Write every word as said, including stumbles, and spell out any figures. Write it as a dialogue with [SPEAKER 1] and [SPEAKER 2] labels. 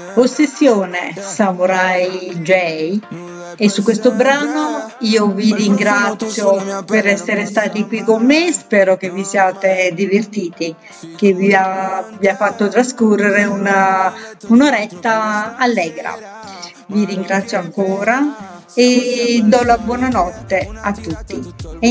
[SPEAKER 1] Ossessione Samurai J, e su questo brano io vi ringrazio per essere stati qui con me, spero che vi siate divertiti, che vi ha, vi ha fatto trascorrere una, un'oretta allegra. Vi ringrazio ancora e do la buonanotte a tutti. E